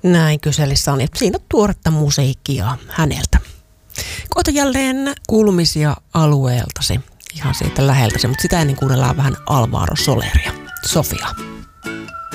Näin kyseli Sani. Siinä on tuoretta musiikkia häneltä. Koita jälleen kuulumisia alueeltasi, ihan siitä läheltäsi, mutta sitä ennen kuunnellaan vähän Alvaro Soleria. Sofia.